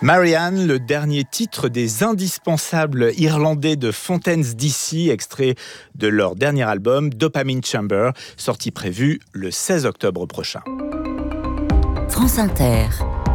Marianne, le dernier titre des indispensables irlandais de Fontaines DC, extrait de leur dernier album Dopamine Chamber, sortie prévue le 16 octobre prochain. France Inter.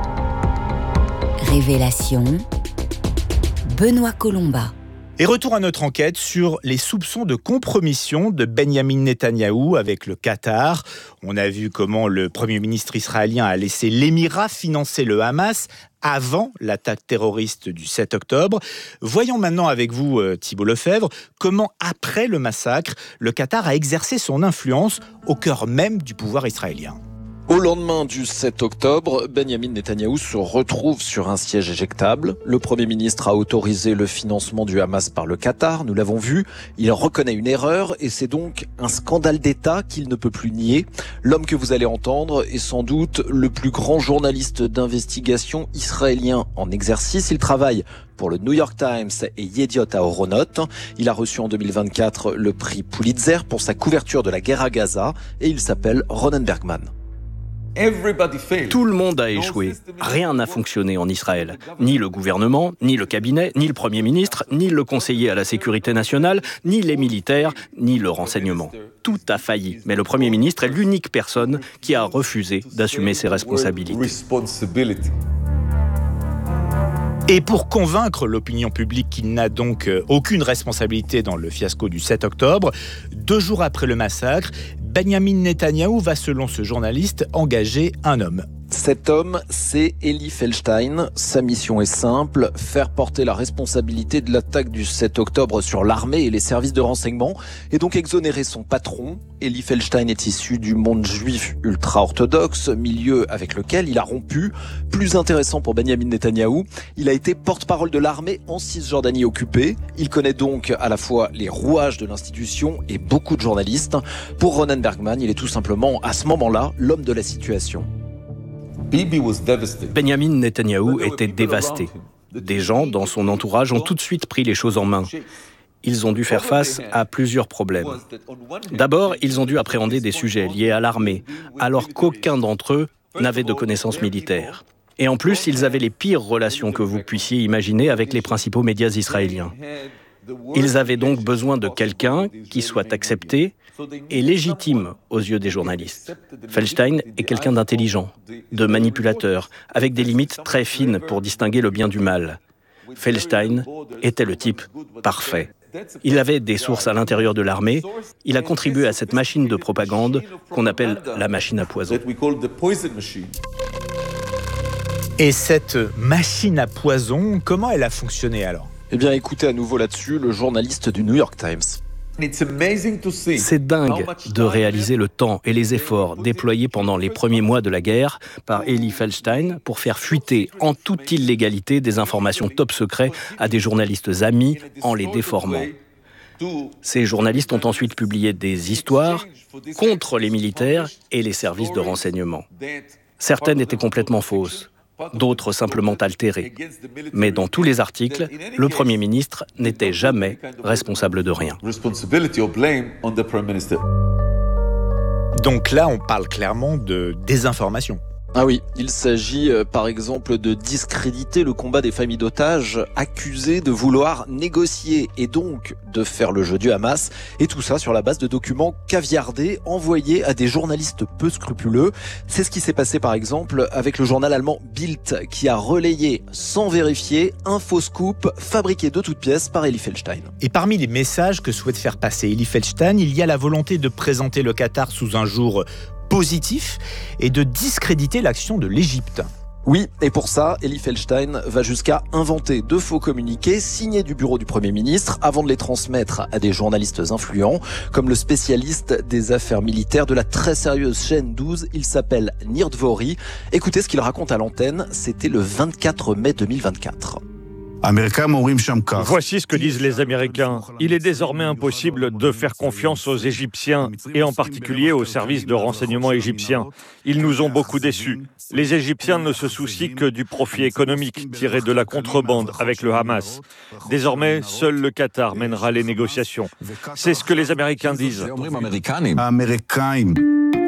Révélation. Benoît Colomba. Et retour à notre enquête sur les soupçons de compromission de Benyamin Netanyahou avec le Qatar. On a vu comment le Premier ministre israélien a laissé l'Émirat financer le Hamas avant l'attaque terroriste du 7 octobre. Voyons maintenant avec vous, Thibault Lefebvre, comment, après le massacre, le Qatar a exercé son influence au cœur même du pouvoir israélien. Au lendemain du 7 octobre, Benyamin Netanyahou se retrouve sur un siège éjectable. Le Premier ministre a autorisé le financement du Hamas par le Qatar, nous l'avons vu. Il reconnaît une erreur et c'est donc un scandale d'État qu'il ne peut plus nier. L'homme que vous allez entendre est sans doute le plus grand journaliste d'investigation israélien en exercice. Il travaille pour le New York Times et Yediot Ahronot. Il a reçu en 2024 le prix Pulitzer pour sa couverture de la guerre à Gaza et il s'appelle Ronen Bergman. Tout le monde a échoué. Rien n'a fonctionné en Israël. Ni le gouvernement, ni le cabinet, ni le Premier ministre, ni le conseiller à la sécurité nationale, ni les militaires, ni le renseignement. Tout a failli. Mais le Premier ministre est l'unique personne qui a refusé d'assumer ses responsabilités. Et pour convaincre l'opinion publique qu'il n'a donc aucune responsabilité dans le fiasco du 7 octobre, 2 jours après le massacre, Benyamin Netanyahou va, selon ce journaliste, engager un homme. Cet homme, c'est Eli Feldstein. Sa mission est simple, faire porter la responsabilité de l'attaque du 7 octobre sur l'armée et les services de renseignement, et donc exonérer son patron. Eli Feldstein est issu du monde juif ultra-orthodoxe, milieu avec lequel il a rompu. Plus intéressant pour Benyamin Netanyahou, il a été porte-parole de l'armée en Cisjordanie occupée. Il connaît donc à la fois les rouages de l'institution et beaucoup de journalistes. Pour Ronen Bergman, il est tout simplement, à ce moment-là, l'homme de la situation. Benyamin Netanyahou était dévasté. Des gens dans son entourage ont tout de suite pris les choses en main. Ils ont dû faire face à plusieurs problèmes. D'abord, ils ont dû appréhender des sujets liés à l'armée, alors qu'aucun d'entre eux n'avait de connaissances militaires. Et en plus, ils avaient les pires relations que vous puissiez imaginer avec les principaux médias israéliens. Ils avaient donc besoin de quelqu'un qui soit accepté et légitime aux yeux des journalistes. Feldstein est quelqu'un d'intelligent, de manipulateur, avec des limites très fines pour distinguer le bien du mal. Feldstein était le type parfait. Il avait des sources à l'intérieur de l'armée. Il a contribué à cette machine de propagande qu'on appelle la machine à poison. Et cette machine à poison, comment elle a fonctionné alors ? Eh bien, écoutez à nouveau là-dessus le journaliste du New York Times. C'est dingue de réaliser le temps et les efforts déployés pendant les premiers mois de la guerre par Eli Feldstein pour faire fuiter en toute illégalité des informations top secrets à des journalistes amis en les déformant. Ces journalistes ont ensuite publié des histoires contre les militaires et les services de renseignement. Certaines étaient complètement fausses. D'autres simplement altérés. Mais dans tous les articles, le Premier ministre n'était jamais responsable de rien. Donc là, on parle clairement de désinformation. Ah oui, il s'agit par exemple de discréditer le combat des familles d'otages accusées de vouloir négocier et donc de faire le jeu du Hamas. Et tout ça sur la base de documents caviardés envoyés à des journalistes peu scrupuleux. C'est ce qui s'est passé par exemple avec le journal allemand Bild qui a relayé sans vérifier un faux scoop fabriqué de toutes pièces par Eli Feldstein. Et parmi les messages que souhaite faire passer Eli Feldstein, il y a la volonté de présenter le Qatar sous un jour positif et de discréditer l'action de l'Égypte. Oui, et pour ça, Eli Feldstein va jusqu'à inventer de faux communiqués signés du bureau du Premier ministre avant de les transmettre à des journalistes influents, comme le spécialiste des affaires militaires de la très sérieuse chaîne 12, il s'appelle Nir Dvori. Écoutez ce qu'il raconte à l'antenne, c'était le 24 mai 2024. Voici ce que disent les Américains. Il est désormais impossible de faire confiance aux Égyptiens et en particulier aux services de renseignement égyptiens. Ils nous ont beaucoup déçus. Les Égyptiens ne se soucient que du profit économique tiré de la contrebande avec le Hamas. Désormais, seul le Qatar mènera les négociations. C'est ce que les Américains disent.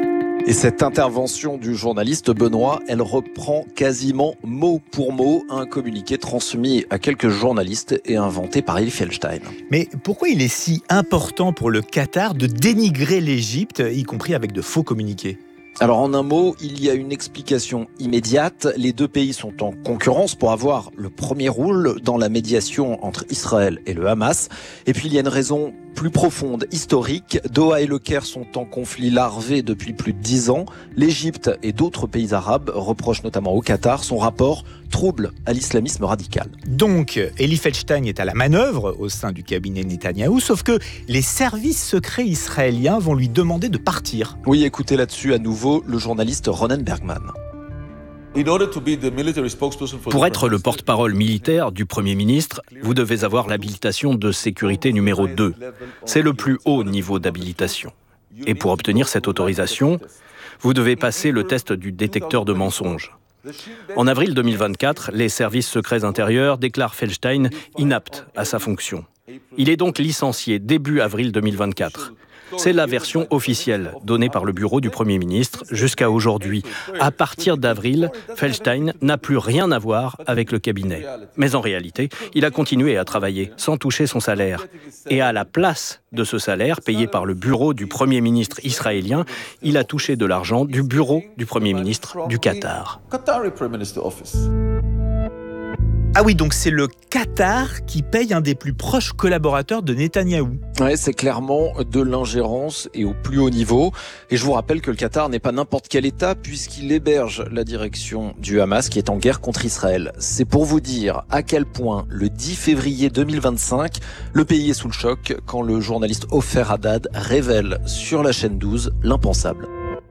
Et cette intervention du journaliste Benoît, elle reprend quasiment mot pour mot un communiqué transmis à quelques journalistes et inventé par Elie Feldstein. Mais pourquoi il est si important pour le Qatar de dénigrer l'Égypte, y compris avec de faux communiqués ? Alors en un mot, il y a une explication immédiate. Les deux pays sont en concurrence pour avoir le premier rôle dans la médiation entre Israël et le Hamas. Et puis il y a une raison plus profonde, historique. Doha et le Caire sont en conflit larvé depuis plus de 10 ans. L'Égypte et d'autres pays arabes reprochent notamment au Qatar son rapport trouble à l'islamisme radical. Donc, Elie Feldstein est à la manœuvre au sein du cabinet Netanyahou, sauf que les services secrets israéliens vont lui demander de partir. Oui, écoutez là-dessus à nouveau le journaliste Ronen Bergman. Pour être le porte-parole militaire du Premier ministre, vous devez avoir l'habilitation de sécurité numéro 2. C'est le plus haut niveau d'habilitation. Et pour obtenir cette autorisation, vous devez passer le test du détecteur de mensonges. En avril 2024, les services secrets intérieurs déclarent Feldstein inapte à sa fonction. Il est donc licencié début avril 2024. C'est la version officielle donnée par le bureau du Premier ministre jusqu'à aujourd'hui. À partir d'avril, Feldstein n'a plus rien à voir avec le cabinet. Mais en réalité, il a continué à travailler sans toucher son salaire. Et à la place de ce salaire, payé par le bureau du Premier ministre israélien, il a touché de l'argent du bureau du Premier ministre du Qatar. Ah oui, donc c'est le Qatar qui paye un des plus proches collaborateurs de Netanyahou. Ouais, c'est clairement de l'ingérence et au plus haut niveau. Et je vous rappelle que le Qatar n'est pas n'importe quel État puisqu'il héberge la direction du Hamas qui est en guerre contre Israël. C'est pour vous dire à quel point le 10 février 2025, le pays est sous le choc quand le journaliste Ofer Haddad révèle sur la chaîne 12 l'impensable.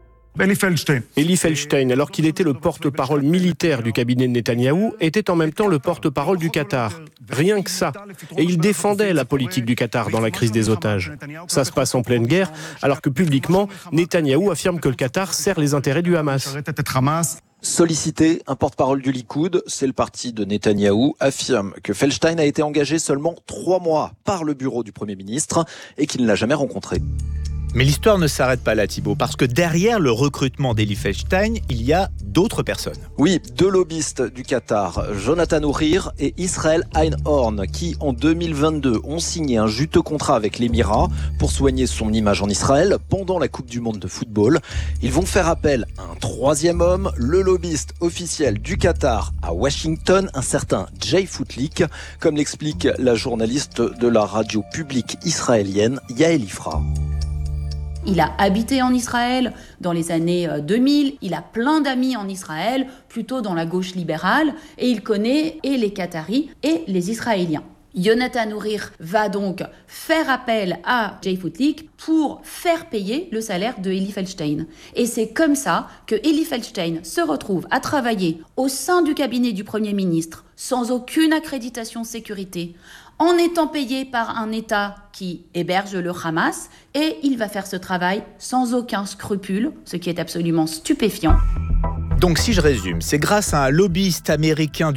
Elie Feldstein, alors qu'il était le porte-parole militaire du cabinet de Netanyahou, était en même temps le porte-parole du Qatar. Rien que ça. Et il défendait la politique du Qatar dans la crise des otages. Ça se passe en pleine guerre, alors que publiquement, Netanyahou affirme que le Qatar sert les intérêts du Hamas. Sollicité, un porte-parole du Likoud, c'est le parti de Netanyahou, affirme que Feldstein a été engagé seulement 3 mois par le bureau du Premier ministre et qu'il ne l'a jamais rencontré. Mais l'histoire ne s'arrête pas là, Thibaut, parce que derrière le recrutement d'Elie Feldstein, il y a d'autres personnes. Oui, 2 lobbyistes du Qatar, Jonathan Ourir et Israel Einhorn, qui en 2022 ont signé un juteux contrat avec l'Émirat pour soigner son image en Israël pendant la Coupe du Monde de football. Ils vont faire appel à un 3e homme, le lobbyiste officiel du Qatar à Washington, un certain Jay Foutlik, comme l'explique la journaliste de la radio publique israélienne Yael Ifra. Il a habité en Israël dans les années 2000, il a plein d'amis en Israël, plutôt dans la gauche libérale, et il connaît et les Qataris et les Israéliens. Jonathan Ourir va donc faire appel à Jay Foutlik pour faire payer le salaire de Elie Feldstein. Et c'est comme ça que Elie Feldstein se retrouve à travailler au sein du cabinet du Premier ministre, sans aucune accréditation sécurité, en étant payé par un État qui héberge le Hamas, et il va faire ce travail sans aucun scrupule, ce qui est absolument stupéfiant. Donc si je résume, c'est grâce à un lobbyiste américain